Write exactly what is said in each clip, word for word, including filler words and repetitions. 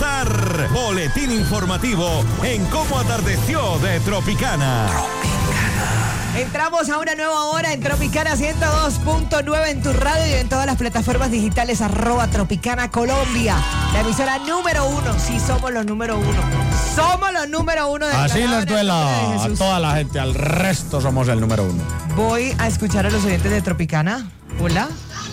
comenzar. Boletín informativo en Cómo Atardeció de Tropicana. Entramos a una nueva hora en Tropicana ciento dos punto nueve en tu radio y en todas las plataformas digitales, arroba Tropicana Colombia. La emisora número uno, sí somos los número uno. Somos los número uno. De Así les duela a toda la gente, al resto somos el número uno. Voy a escuchar a los oyentes de Tropicana. Hola.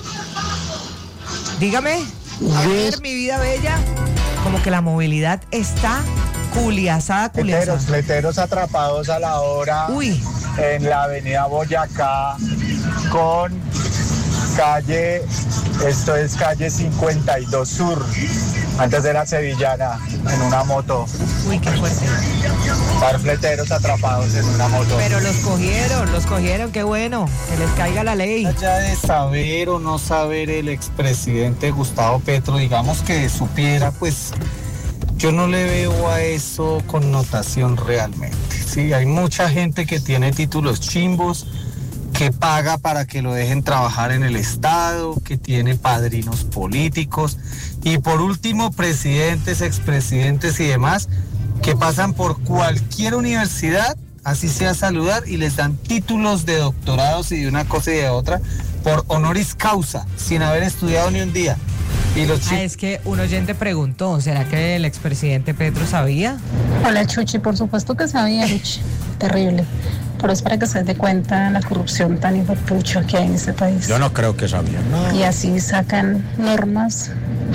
Dígame. A ver, mi vida bella. Como que la movilidad está culiazada, culiazada. Leteros, leteros atrapados a la hora. Uy. En la avenida Boyacá con calle, esto es calle cincuenta y dos Sur, antes de la Sevillana, en una moto. Uy, qué fuerte. Par fleteros atrapados en una moto. Pero los cogieron, los cogieron, qué bueno, que les caiga la ley. Allá de saber o no saber el expresidente Gustavo Petro, digamos que supiera, pues yo no le veo a eso connotación realmente. Sí, hay mucha gente que tiene títulos chimbos, que paga para que lo dejen trabajar en el Estado, que tiene padrinos políticos y por último presidentes, expresidentes y demás que pasan por cualquier universidad, así sea saludar, y les dan títulos de doctorados y de una cosa y de otra por honoris causa, sin haber estudiado ni un día. Y los ah, es que un oyente preguntó, ¿será que el expresidente Petro sabía? Hola, Chuchi, por supuesto que sabía, Chuchi. Terrible. Pero es para que se dé cuenta la corrupción tan hijuepucha que hay en este país. Yo no creo que sabía. No. Y así sacan normas,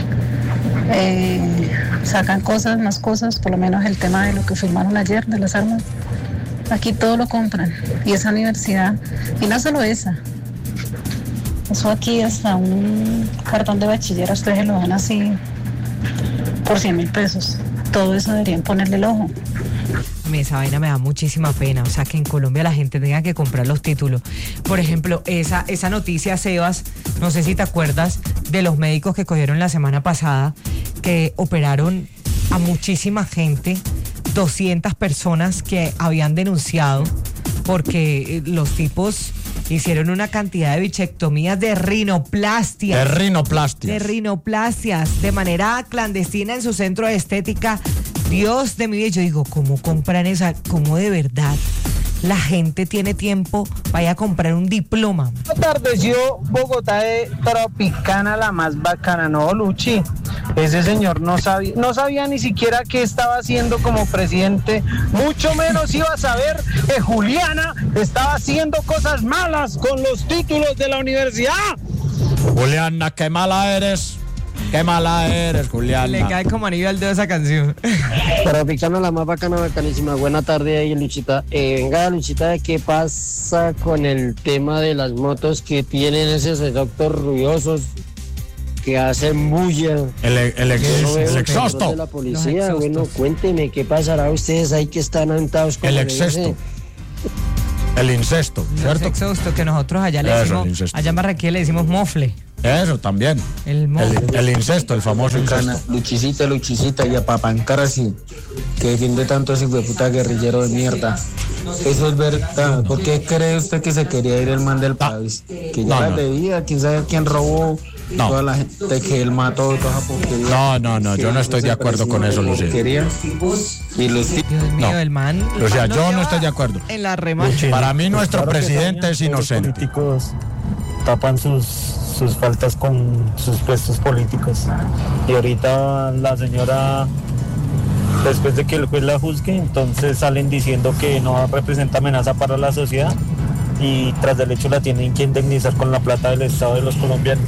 eh, sacan cosas, más cosas, por lo menos el tema de lo que firmaron ayer, de las armas. Aquí todo lo compran. Y esa universidad, y no solo esa. Eso aquí hasta un cartón de bachiller a ustedes lo dan así por cien mil pesos. Todo eso deberían ponerle el ojo. A mí esa vaina me da muchísima pena, o sea, que en Colombia la gente tenga que comprar los títulos. Por ejemplo, esa, esa noticia, Sebas, no sé si te acuerdas de los médicos que cogieron la semana pasada, que operaron a muchísima gente, doscientas personas que habían denunciado porque los tipos hicieron una cantidad de bichectomías de rinoplastias. De rinoplastias. De rinoplastias, de manera clandestina en su centro de estética. Dios de mi vida, yo digo, ¿cómo compran esa? ¿Cómo de verdad la gente tiene tiempo para ir a comprar un diploma? Atardeció Bogotá de Tropicana, la más bacana, ¿no, Luchi? Ese señor no sabía, no sabía ni siquiera qué estaba haciendo como presidente, mucho menos iba a saber que Juliana estaba haciendo cosas malas con los títulos de la universidad. Juliana, qué mala eres. Qué mala eres, Juliana. Le cae como anillo al dedo esa canción. Tropicana, la más bacana, bacanísima. Buena tarde ahí, Luchita. Eh, venga, Luchita, ¿qué pasa con el tema de las motos que tienen esos autos ruidosos que hacen bulla? El, el, ex, no el exhausto. De la policía. Bueno, cuénteme, ¿qué pasará a ustedes ahí que están antados con el excesto? El incesto, ¿cierto? El exhausto, que nosotros allá le Eso, decimos, allá en Barranquilla le decimos mofle. Eso también. El, el, el incesto, el famoso incesto. Luchicita, Luchicita, y a Papancara sí, que defiende tanto ese puta guerrillero de mierda. Eso es verdad. ¿Por qué cree usted que se quería ir el man del país? Que ya no, la no. debía, quién sabe quién robó. No. Toda la gente que él mató, toda porquería. No, no, no, yo no estoy de acuerdo con eso, Lucía. Y los Dios mío, no. el man. Lucía, el man yo no estoy de acuerdo. En la remache. Para mí nuestro claro presidente es inocente. Los políticos tapan sus, sus faltas con sus puestos políticos. Y ahorita la señora, después de que el juez la juzgue, entonces salen diciendo que no representa amenaza para la sociedad y tras del hecho la tienen que indemnizar con la plata del Estado de los colombianos.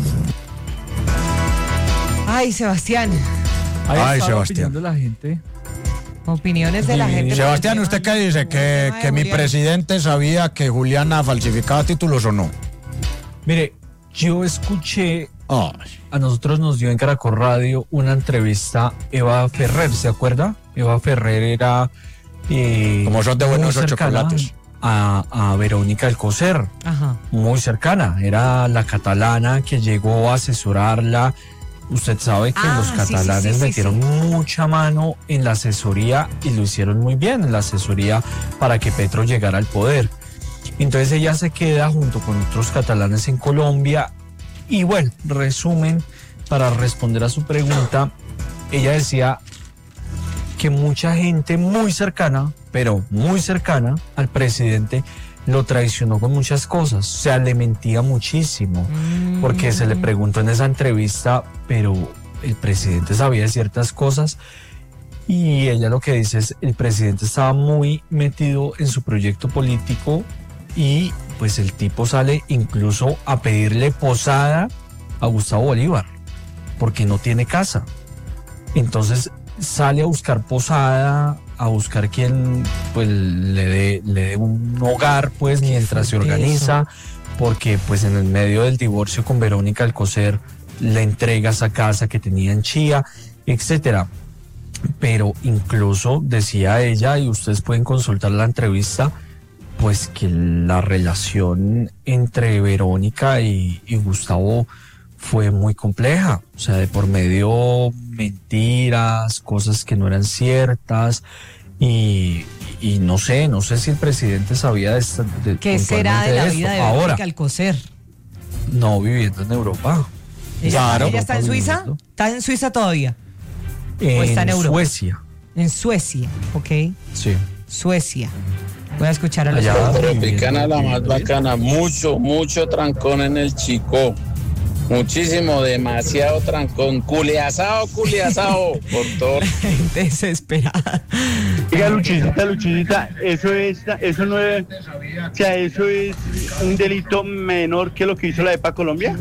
Ay, Sebastián. Ay, Sebastián. La gente. Opiniones de la gente. Sebastián, ¿usted qué dice? ¿Que, que mi presidente sabía que Juliana falsificaba títulos o no? Mire, yo escuché, Ay. a nosotros nos dio en Caracol Radio una entrevista Eva Ferrer, ¿se acuerda? Eva Ferrer era... Eh, Como son de buenos ocho chocolates. A, a Verónica Alcocer, Ajá. Muy cercana, era la catalana que llegó a asesorarla. Usted sabe que ah, los catalanes sí, sí, sí, metieron sí, sí. mucha mano en la asesoría y lo hicieron muy bien en la asesoría para que Petro llegara al poder. Entonces ella se queda junto con otros catalanes en Colombia y bueno, resumen, para responder a su pregunta, ella decía que mucha gente muy cercana, pero muy cercana al presidente, lo traicionó con muchas cosas, o sea, le mentía muchísimo, mm. porque se le preguntó en esa entrevista, pero el presidente sabía de ciertas cosas, y ella lo que dice es, el presidente estaba muy metido en su proyecto político, y pues el tipo sale incluso a pedirle posada a Gustavo Bolívar, porque no tiene casa. Entonces sale a buscar posada, a buscar quien pues le dé le dé un hogar pues mientras se organiza, porque pues en el medio del divorcio con Verónica Alcocer le entrega esa casa que tenía en Chía, etcétera. Pero incluso decía ella, y ustedes pueden consultar la entrevista, pues que la relación entre Verónica y, y Gustavo fue muy compleja, o sea, de por medio mentiras, cosas que no eran ciertas, y, y no sé, no sé si el presidente sabía de esta, de, ¿qué será de la esto. vida de Ahora, Verónica Alcocer? No viviendo en Europa. ¿Ella, Claro, ¿ella está en Suiza? viviendo. ¿Está en Suiza todavía? En ¿O está en Europa? Suecia. En Suecia, ok. Sí. Suecia. Voy a escuchar a los Allá. Tropicana, la más bacana, mucho, mucho trancón en el Chico. Muchísimo, demasiado trancón. Culiazao, culiazao, por todo. Desesperada. Oiga, Luchicita, Luchicita, eso es, eso no es, o sea, eso es un delito menor que lo que hizo la EPA Colombia.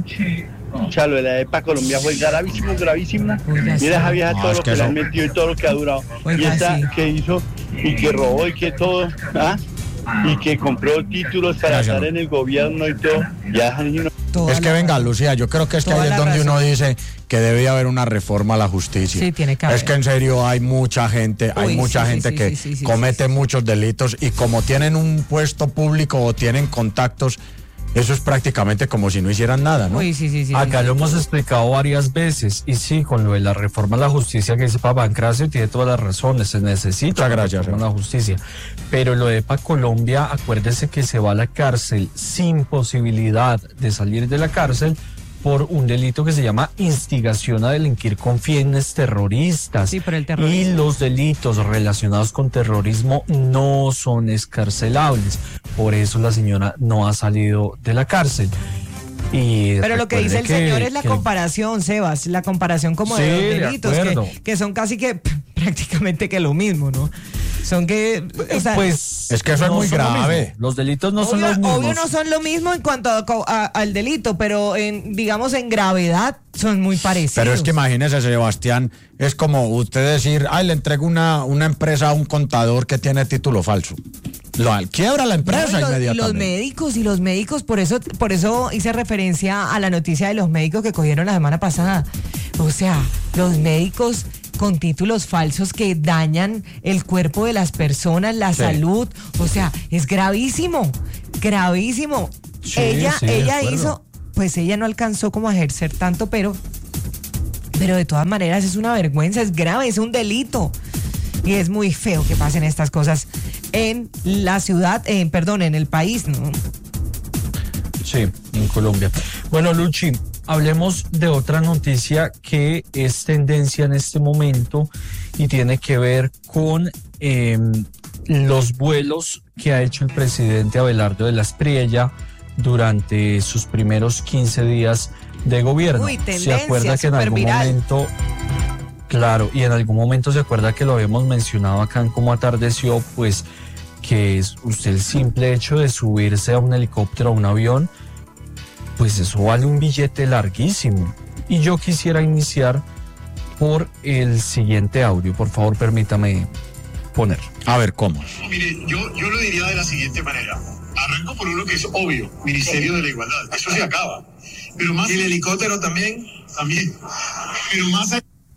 O sea, lo de la EPA Colombia fue gravísimo, gravísimo. Oiga, Mira esa vieja, No, todo es lo que que le eso- han metido y todo lo que ha durado. Oiga, y esta sí. que hizo y que robó y que todo, ¿ah? Y que compró títulos para Gracias. estar en el gobierno y todo. Ya, no. Toda Es que la venga, razón. Lucía, yo creo que es que Toda ahí es la donde razón. uno dice que debe haber una reforma a la justicia. Sí, tiene que haber. Es que en serio hay mucha gente, hay Uy, mucha sí, sí, gente sí, que sí, sí, sí, comete sí, sí. muchos delitos y como tienen un puesto público o tienen contactos, eso es prácticamente como si no hicieran nada, ¿no? Uy, sí, sí, sí. Acá sí. lo hemos explicado varias veces, y sí, con lo de la reforma a la justicia que dice Papá Pancracio tiene todas las razones, se necesita Muchas gracias, una reforma a la justicia. Pero lo de EPA Colombia, acuérdese que se va a la cárcel sin posibilidad de salir de la cárcel por un delito que se llama instigación a delinquir con fines terroristas. Sí, por el terrorismo. Y los delitos relacionados con terrorismo no son escarcelables. Por eso la señora no ha salido de la cárcel. Y Pero lo que dice el recuerde que- señor es la que- comparación, Sebas, la comparación como Sí, de de los delitos, acuerdo. que, que son casi que prácticamente que lo mismo, ¿no? Son que, o sea, Pues Es que eso es no muy son lo grave. mismo. Los delitos no son obvio, los mismos. obvio no son lo mismo en cuanto a- a- al delito, pero en, digamos en gravedad son muy parecidos. Pero es que imagínese, Sebastián, es como usted decir, ay, le entrego una, una empresa a un contador que tiene título falso. Lo quiebra la No, empresa y los, y inmediatamente. los médicos y los médicos, por eso, por eso hice referencia a la noticia de los médicos que cogieron la semana pasada. O sea, los médicos con títulos falsos que dañan el cuerpo de las personas, la Sí. salud. O sea, es gravísimo, gravísimo. Sí, ella, sí, de ella acuerdo. hizo, pues ella no alcanzó como a ejercer tanto, pero, pero de todas maneras es una vergüenza, es grave, es un delito. Y es muy feo que pasen estas cosas en la ciudad, en, perdón, en el país, ¿no? Sí, en Colombia. Bueno, Luchi, hablemos de otra noticia que es tendencia en este momento y tiene que ver con eh, los vuelos que ha hecho el presidente Abelardo de la Espriella durante sus primeros quince días de gobierno. Uy, ¿Se tendencia, acuerda que en algún superviral. momento... Claro, y en algún momento se acuerda que lo habíamos mencionado acá en Cómo Atardeció, pues que es usted el simple hecho de subirse a un helicóptero o un avión, pues eso vale un billete larguísimo. Y yo quisiera iniciar por el siguiente audio, por favor permítame poner. A ver, ¿cómo? Mire, yo, yo lo diría de la siguiente manera. Arranco por uno que es obvio, Ministerio de la Igualdad. Eso se acaba. Pero más... ¿Y el helicóptero también? También. Pero más...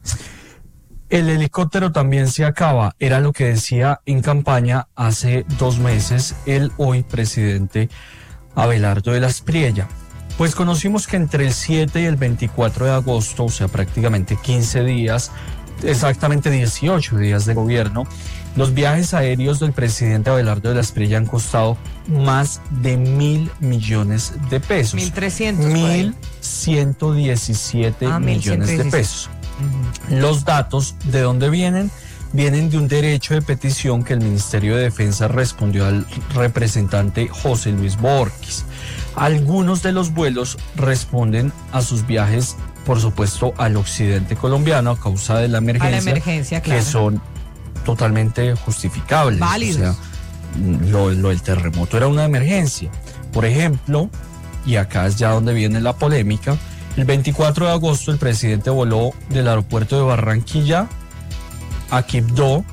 El helicóptero también se acaba, era lo que decía en campaña hace dos meses el hoy presidente Abelardo de la Espriella. Pues conocimos que entre el siete y el veinticuatro de agosto, o sea prácticamente quince días, exactamente dieciocho días de gobierno, los viajes aéreos del presidente Abelardo de la Espriella han costado más de mil millones de pesos. mil trescientos. por ahí. Mil ciento diecisiete Ah, millones de mil ciento diecisiete. pesos. Los datos, ¿de dónde vienen? vienen de un derecho de petición que el Ministerio de Defensa respondió al representante José Luis Borges. Algunos de los vuelos responden a sus viajes, por supuesto, al occidente colombiano a causa de la emergencia, a la emergencia, claro, que son totalmente justificables. Válidos. O sea, lo, lo del terremoto era una emergencia. Por ejemplo, y acá es ya donde viene la polémica, el veinticuatro de agosto el presidente voló del aeropuerto de Barranquilla a Quibdó,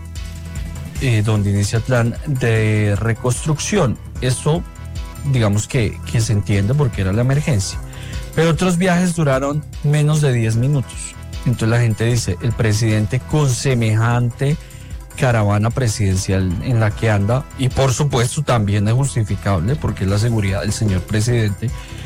eh, donde inicia el plan de reconstrucción. Esto, digamos que, que se entiende porque era la emergencia. Pero otros viajes duraron menos de diez minutos. Entonces la gente dice, el presidente con semejante caravana presidencial en la que anda, y por supuesto también es justificable porque es la seguridad del señor presidente,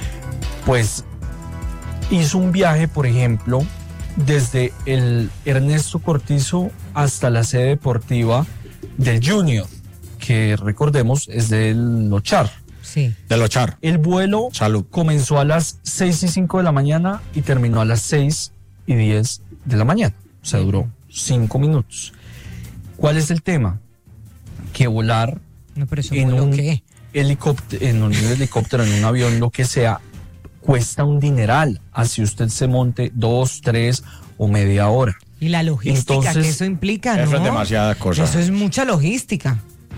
pues hizo un viaje, por ejemplo, desde el Ernesto Cortizo hasta la sede deportiva del Junior, que recordemos es del Lochar. Sí. Del Lochar. El vuelo Salud. comenzó a las seis y cinco de la mañana y terminó a las seis y diez de la mañana. O sea, duró cinco minutos. ¿Cuál es el tema? Que volar no, pero eso en, vuelo, un ¿qué? helicóptero, en un helicóptero, en un avión, lo que sea, cuesta un dineral. Así usted se monte dos, tres o media hora. Y la logística Entonces, que eso implica, ¿no? Eso es demasiada cosa. Eso es mucha logística.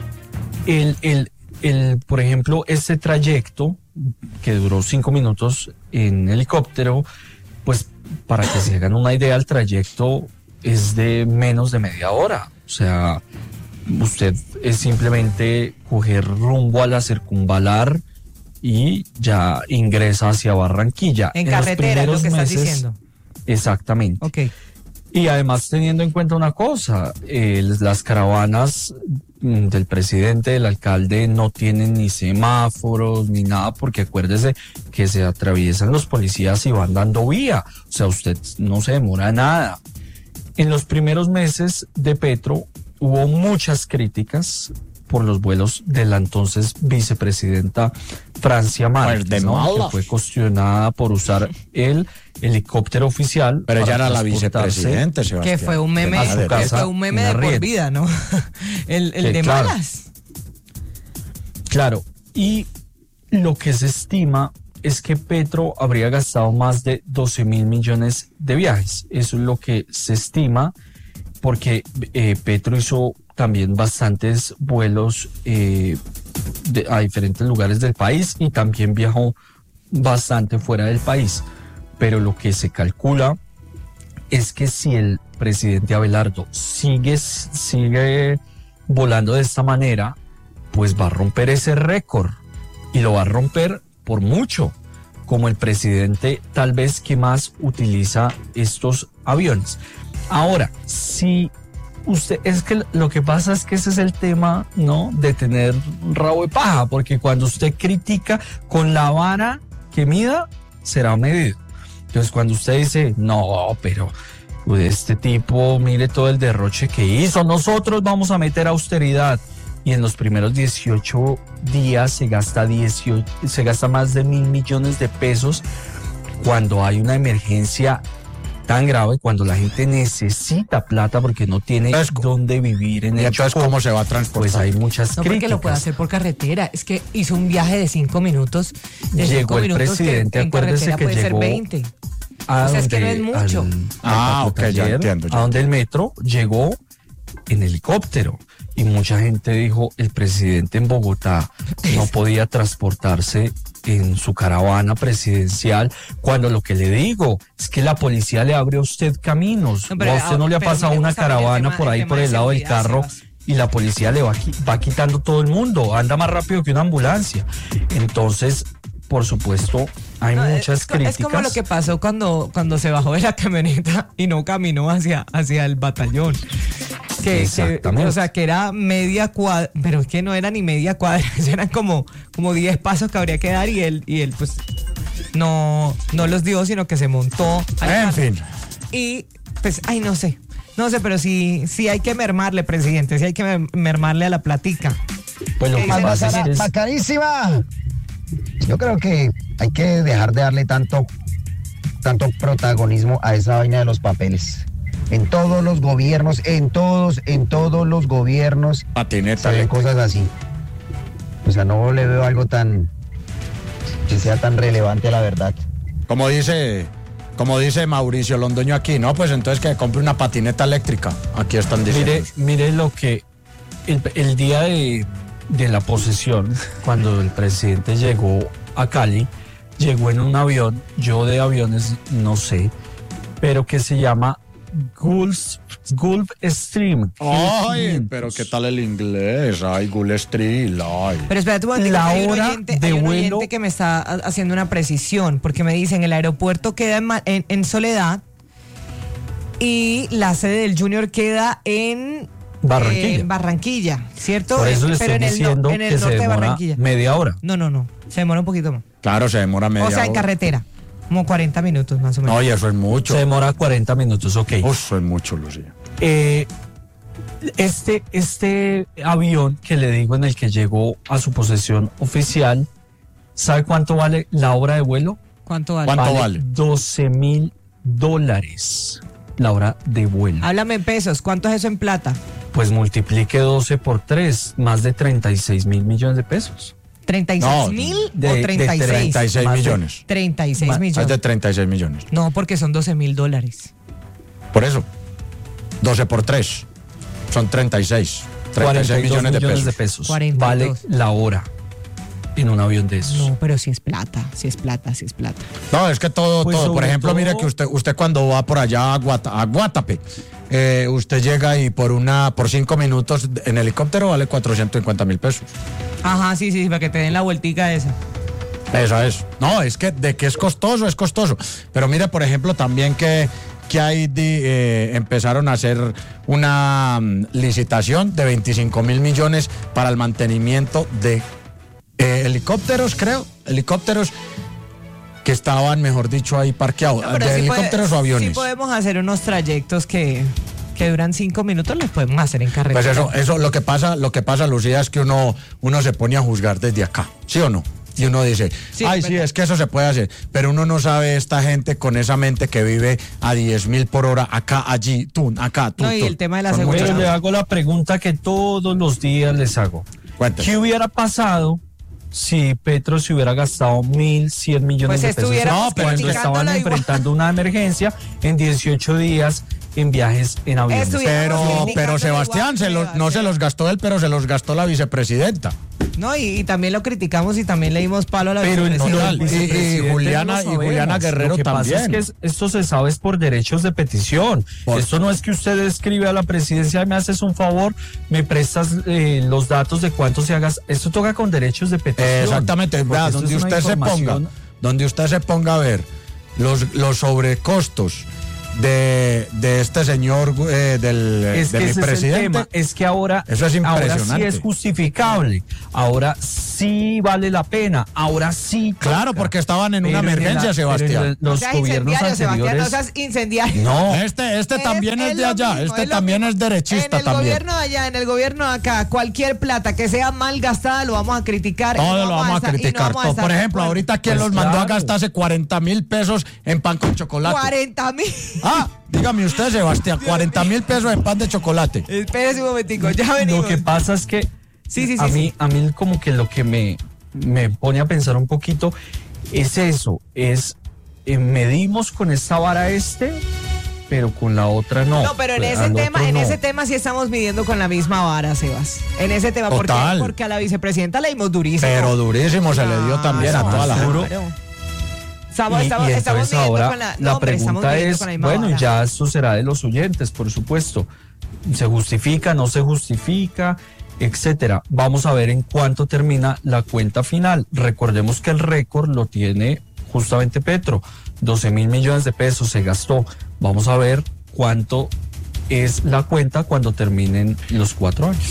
El, el, el, por ejemplo, este trayecto que duró cinco minutos en helicóptero, pues para que se hagan una idea, el trayecto es de menos de media hora. O sea, usted es simplemente coger rumbo a la circunvalar y ya ingresa hacia Barranquilla. En, en carretera, es lo que estás diciendo. Exactamente. Ok. Y además teniendo en cuenta una cosa, eh, las caravanas del presidente, del alcalde, no tienen ni semáforos ni nada, porque acuérdese que se atraviesan los policías y van dando vía. O sea, usted no se demora nada. En los primeros meses de Petro hubo muchas críticas por los vuelos de la entonces vicepresidenta Francia Márquez, ¿no? Que fue cuestionada por usar el helicóptero oficial. Pero ella era la vicepresidenta, Sebastián. Que fue un meme, que fue un meme de por vida, ¿no? el el que, de claro, malas. Claro, y lo que se estima es que Petro habría gastado más de doce mil millones de viajes. Eso es lo que se estima, porque eh, Petro hizo también bastantes vuelos eh, de, a diferentes lugares del país y también viajó bastante fuera del país. Pero lo que se calcula es que si el presidente Abelardo sigue, sigue volando de esta manera, pues va a romper ese récord y lo va a romper por mucho, como el presidente tal vez que más utiliza estos aviones. Ahora, si usted, es que lo que pasa es que ese es el tema, ¿no? De tener rabo de paja, porque cuando usted critica con la vara que mida, será medido. Entonces cuando usted dice, no, pero este tipo, mire todo el derroche que hizo, nosotros vamos a meter austeridad. Y en los primeros dieciocho días se gasta, dieciocho, se gasta más de mil millones de pesos cuando hay una emergencia tan grave, cuando la gente necesita plata porque no tiene entonces, dónde vivir en el Entonces, ¿cómo se va a transportar? Pues hay muchas no, críticas. porque lo puede hacer por carretera. Es que hizo un viaje de cinco minutos. De llegó cinco el minutos presidente, que en acuérdese carretera que puede llegó ser veinte. A o sea, es que no donde- es mucho. al- Ah, al ok, ya taller, entiendo, ya a donde el metro llegó en helicóptero. Y mucha gente dijo, el presidente en Bogotá no podía transportarse en su caravana presidencial, cuando lo que le digo es que la policía le abre a usted caminos. No, pero, o a usted no le ha pero pasado una miremos también el caravana tema- por el ahí tema por de el lado del seguridad, carro Sebas. y la policía le va, qui- va quitando todo el mundo, anda más rápido que una ambulancia. Entonces, por supuesto, hay No, muchas es, co- críticas. es como lo que pasó cuando, cuando se bajó de la camioneta y no caminó hacia, hacia el batallón. Que, que, Exactamente. o sea, que era media cuadra, pero es que no era ni media cuadra, eran como, como diez pasos que habría que dar y él, y él pues no, no los dio, sino que se montó. al En carro. fin. Y pues, ay, no sé, no sé, pero sí, sí hay que mermarle, presidente, sí hay que mer- mermarle a la platica. Pues lo que Más pasa es bacana, que es- Bacanísima. Yo creo que hay que dejar de darle tanto, tanto protagonismo a esa vaina de los papeles. En todos los gobiernos, en todos, en todos los gobiernos Patineta se ven eléctrica. cosas así. O sea, no le veo algo tan que sea tan relevante a la verdad. Como dice, como dice Mauricio Londoño aquí, no, pues entonces que compre una patineta eléctrica. Aquí están diciendo. Mire, mire lo que el, el día de, de la posesión, cuando el presidente llegó a Cali, llegó en un avión, yo de aviones no sé, pero que se llama Gulf, Gulf Stream. Ay, pero qué tal el inglés, ay, Gulfstream, ay. Pero espérate un momento, La hay un hora oyente, de hay un vuelo- oyente que me está ha- haciendo una precisión, porque me dicen el aeropuerto queda en, Ma- en- en Soledad y la sede del Junior queda en Barranquilla. eh, en Barranquilla, ¿cierto? Por eso le Pero estoy en el, no- diciendo en el que se norte de demora Barranquilla. media hora. No, no, no, se demora un poquito más. Claro, se demora media O sea, en hora. carretera, como cuarenta minutos más o menos. Oye, eso es mucho. Se demora cuarenta minutos, ok. Uf, eso es mucho, Lucía. Eh, este, este avión que le digo en el que llegó a su posesión oficial, ¿sabe cuánto vale la hora de vuelo? ¿Cuánto vale? ¿Cuánto vale? doce mil dólares la hora de vuelo. Háblame en pesos, ¿cuánto es eso en plata? Pues multiplique doce por tres, más de treinta y seis mil millones de pesos. ¿treinta y No, seis mil de- o de treinta y seis? treinta y seis Más de- millones. treinta y seis Más- Es millones. de treinta y seis millones. No, porque son doce mil dólares. Por eso. doce por tres. Son treinta y seis. treinta y cuarenta seis y dos millones de pesos. de pesos. cuarenta y Vale dos. la hora en un avión de esos. No, pero si es plata, si es plata, si es plata. No, es que todo, Pues todo. Por sobre ejemplo, todo- mire que usted, usted cuando va por allá a, Guata- a Guatape, eh, usted llega y por una, por cinco minutos en helicóptero vale cuatrocientos cincuenta mil pesos. Ajá, sí, sí, para que te den la vueltica esa. Esa es. No, es que de que es costoso, es costoso. Pero mire, por ejemplo, también que, que ahí di- eh, empezaron a hacer una mm, licitación de veinticinco mil millones para el mantenimiento de eh, helicópteros, creo. Helicópteros que estaban, mejor dicho, ahí parqueados. No, pero de sí helicópteros puede- o aviones. Sí podemos hacer unos trayectos que, que duran cinco minutos, los podemos hacer en carretera. Pues eso, eso lo que pasa, lo que pasa, Lucía, es que uno, uno se pone a juzgar desde acá, ¿sí o no? Y uno dice, Sí, ay, es sí, verdad. es que eso se puede hacer, pero uno no sabe esta gente con esa mente que vive a diez mil por hora, acá, allí, tú, acá, tú, No, y tú. el tema de la Son seguridad. muchas Pero le cosas. hago la pregunta que todos los días les hago. Cuénteme. ¿Qué hubiera pasado si Petro se hubiera gastado mil cien millones Pues de pesos estuviéramos no, cuando criticándolo estaban igual. enfrentando una emergencia en dieciocho días en viajes en aviones? Estuvi- Pero, criticándolo pero Sebastián, igual, se los- no se los gastó él, pero se los gastó la vicepresidenta. No, y, y también lo criticamos y también le dimos palo a la Pero el, vicepresidenta. el y- y vicepresidente Juliana- lo y sabemos. Juliana Guerrero Lo que pasa también. es que es- esto se sabe es por derechos de petición. Por- Esto no es que usted escribe a la presidencia, me haces un favor, me prestas eh, los datos de cuánto se hagas. Esto toca con derechos de petición. Exactamente, Porque vea, esto donde es una usted se ponga, información- donde usted se ponga a ver los, los sobrecostos de, de este señor eh, del Es de que mi ese es el presidente. tema, es que ahora, Eso es ahora sí impresionante. es justificable, ahora sí vale la pena, ahora sí toca. Claro, porque estaban en una Pero en emergencia, la- Sebastián. pero en el- No los seas gobiernos incendiario, Sebastián, no anteriores. seas incendiario. No, este, este también es, de lo allá, mismo, este es lo también mismo. es derechista En el también. gobierno de allá, en el gobierno de acá, cualquier plata que sea mal gastada lo vamos a criticar. y Todo no lo vamos a estar- y no criticar. vamos a todo. estar Por de ejemplo, acuerdo. ahorita quién Pues los mandó a claro. gastarse cuarenta mil pesos en pan con chocolate. cuarenta mil. Ah, dígame usted, Sebastián, cuarenta mil pesos en pan de chocolate. Espérese un momentico, ya venimos. Lo que pasa es que Sí, sí, sí, a sí. mí, a mí como que lo que me, me pone a pensar un poquito es eso, es eh, medimos con esta vara este, pero con la otra no. No, pero en Pues, ese al tema, otro en no. ese tema sí estamos midiendo con la misma vara, Sebas. En ese tema, porque, Total. porque a la vicepresidenta le dimos durísimo. Pero durísimo se le dio también a Claro, toda la gente. Seguro. claro. Estamos, Y- estamos, y estamos entonces midiendo ahora con la, la no, hombre, estamos pregunta midiendo es, con la misma bueno, vara. ya esto será de los oyentes, por supuesto. ¿Se justifica, no se justifica, etcétera? Vamos a ver en cuánto termina la cuenta final. Recordemos que el récord lo tiene justamente Petro. doce mil millones de pesos se gastó. Vamos a ver cuánto es la cuenta cuando terminen los cuatro años.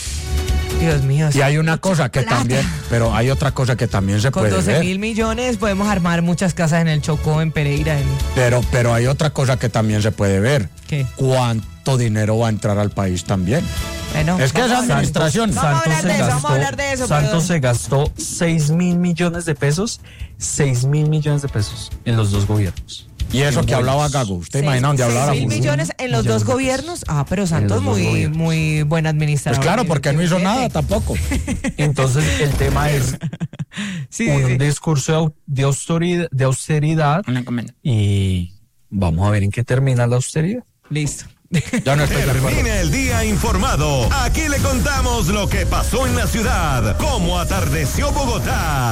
Dios mío. Y hay una cosa que plata. también, pero hay otra cosa que también se Con puede doce ver. mil millones podemos armar muchas casas en el Chocó, en Pereira. En... Pero, pero hay otra cosa que también se puede ver. ¿Qué? ¿Cuánto dinero va a entrar al país también? Bueno, Es que vamos esa a hablar- administración. Vamos a hablar se de eso, vamos a gastó- hablar de eso, Santos perdón. se gastó seis mil millones de pesos, seis mil millones de pesos en los dos gobiernos. Y eso que hablaba Gago, ¿usted imagina dónde hablaba? Mil millones en los dos gobiernos. Ah, pero Santos muy, muy buen administrador. Pues claro, porque no hizo nada tampoco. Entonces el tema es sí, un sí. discurso de austeridad, de austeridad y vamos a ver en qué termina la austeridad. Listo. Ya no estoy de acuerdo. Termina el día informado. Aquí le contamos lo que pasó en la ciudad, cómo atardeció Bogotá.